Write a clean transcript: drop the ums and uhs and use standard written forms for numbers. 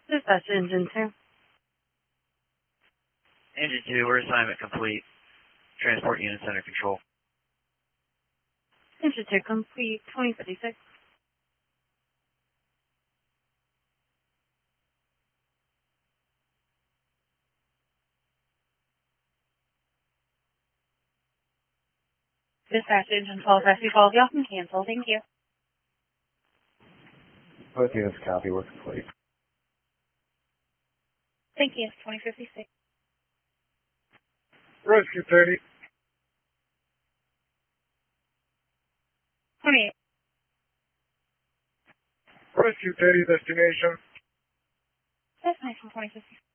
Dispatch Engine 2. Engine 2, we're assignment complete. Transport units under control. Engine 2 complete, 2056. Dispatch Engine 12, rescue call. Y'all can cancel. Thank you. Both units copy, we're complete. Thank you, 2056. Rescue 30. 28. Rescue 30, destination. That's nice from 2056.